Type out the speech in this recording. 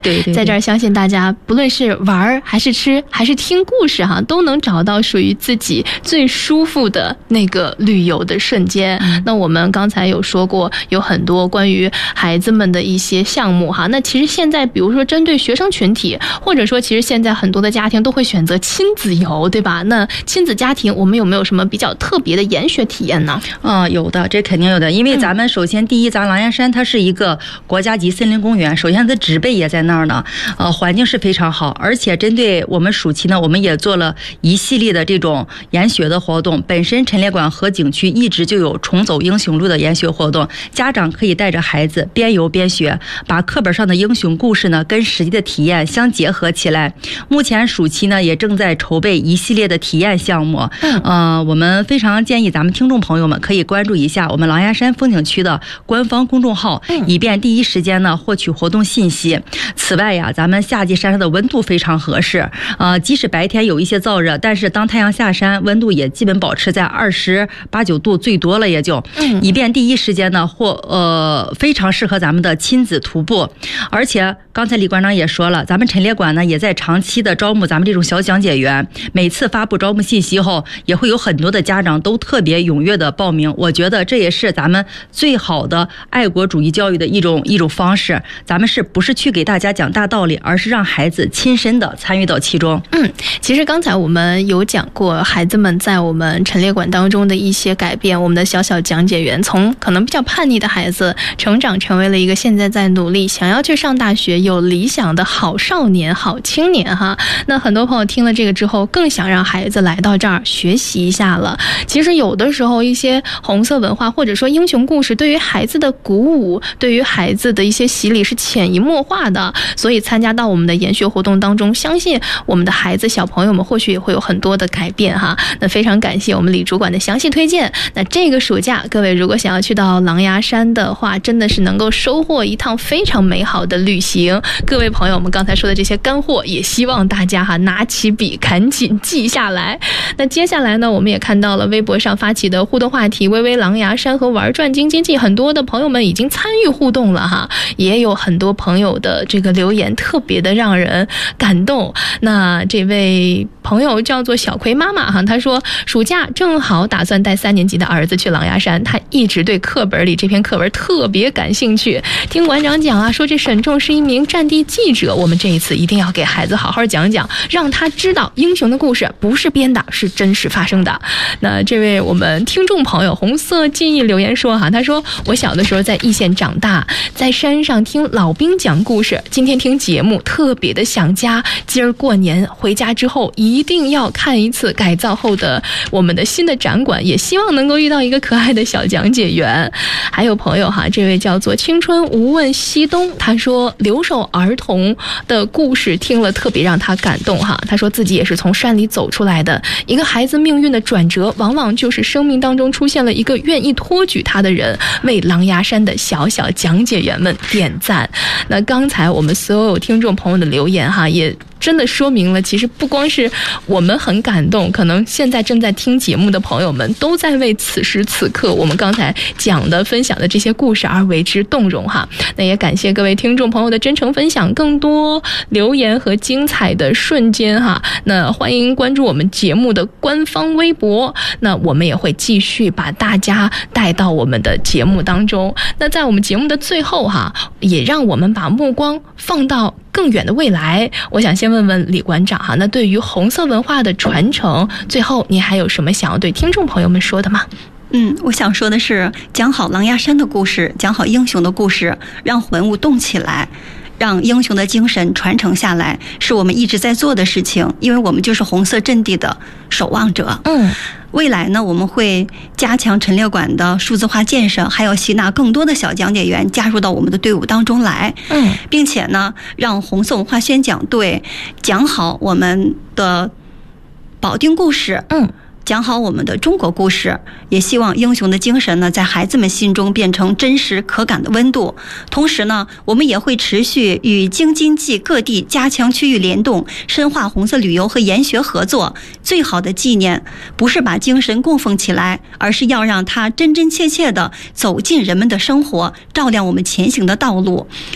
对， 在这儿相信大家不论是玩还是吃还是听故事哈，都能找到属于自己最舒服的那个旅游的瞬间。那我们刚才有说过，有很多关于孩子们的一些项目哈。那其实现在比如说针对学生群体，或者说其实现在很多的家庭都会选择亲子游，对吧？那亲子家庭我们有没有什么比较特别的研学体验呢？ 有的，这肯定有的。因为咱们首先第一，咱狼牙山它是一个国家级森林公园，首先它的植被也在那儿呢，环境是非常好。而且针对我们暑期呢，我们也做了一系列的这种研学的活动。本身陈列馆和景区一直就有重走英雄路的研学活动，家长可以带着孩子边游边学，把课本上的英雄故事呢跟实际的体验相结合起来。目前暑期呢也正在筹备一系列的体验项目。我们非常建议咱们听众朋友们可以关注一下我们狼牙山风景区的官方公众号，以便第一时间呢获取活动信息。此外呀，咱们夏季山上的温度非常合适，即使白天有一些燥热，但是当太阳下山，温度也基本保持在28、9度，最多了也就，以便第一时间呢非常适合咱们的亲子徒步。而且刚才李馆长也说了，咱们陈列馆呢也在长期的招募咱们这种小讲解员，每次发布招募信息后，也会有很多的家长都特别踊跃的报名。我觉得这也是咱们最好的爱国主义教育的一种方式。咱们是不是去给大家讲大道理，而是让孩子亲身的参与到其中。 其实刚才我们有讲过孩子们在我们陈列馆当中的一些改变，我们的小讲解员从可能比较叛逆的孩子成长成为了一个现在在努力想要去上大学有理想的好少年好青年哈。那很多朋友听了这个之后更想让孩子来到这儿学习一下了。其实有的时候一些红色文化或者说英雄故事对于孩子的鼓舞，对于孩子的一些洗礼是潜移默化的，所以参加到我们的研学活动当中，相信我们的孩子小朋友们或许也会有很多的改变哈。那非常感谢我们李主管的详细推荐。那这个暑假各位如果想要去到狼牙山的话，真的是能够收获一趟非常美好的旅行。各位朋友，我们刚才说的这些干货也希望大家拿起笔赶紧记下来。那接下来呢，我们也看到了微博上发起的互动话题微微狼牙山和玩转京津冀，很多的朋友们已经参与互动了哈，也有很多朋友的这个留言特别的让人感动。那这位朋友叫做小葵妈妈哈，她说暑假正好打算带3年级的儿子去狼牙山，她一直对课本里这篇课文特别感兴趣。听馆长讲说这沈仲是一名战地记者，我们这一次一定要给孩子好好讲讲，让他知道英雄的故事不是编的，是真实发生的。那这位我们听众朋友红色记忆留言说他说我小的时候在易县长大，在山上听老兵讲故事，今天听节目特别的想家，今儿过年回家之后一定要看一次改造后的我们的新的展馆，也希望能够遇到一个可爱的小讲解员。还有朋友这位叫做青春无问西东，他说留守儿童的故事听了特别让他感动他说自己也是从山里走出来的，一个孩子命运的转折往往就是生命当中出现了一个愿意托举他的人。为狼牙山的小讲解员们点赞。那刚才我们所有听众朋友的留言也真的说明了，其实不光是我们很感动，可能现在正在听节目的朋友们都在为此时此刻我们刚才讲的分享的这些故事而为之动容那也感谢各位听众朋友的真诚分享，更多留言和精彩的瞬间那欢迎关注我们节目的官方微博，那我们也会继续把大家带到我们的节目当中。那在我们节目的最后也让我们把目光放到更远的未来。我想先问问李馆长那对于红色文化的传承，最后你还有什么想要对听众朋友们说的吗？ 我想说的是，讲好狼牙山的故事，讲好英雄的故事，让文物动起来，让英雄的精神传承下来，是我们一直在做的事情，因为我们就是红色阵地的守望者。未来呢，我们会加强陈列馆的数字化建设，还要吸纳更多的小讲解员加入到我们的队伍当中来，并且呢，让红色文化宣讲队讲好我们的保定故事，讲好我们的中国故事，也希望英雄的精神呢，在孩子们心中变成真实可感的温度。同时呢，我们也会持续与京津冀各地加强区域联动，深化红色旅游和研学合作。最好的纪念不是把精神供奉起来，而是要让它真真切切地走进人们的生活，照亮我们前行的道路。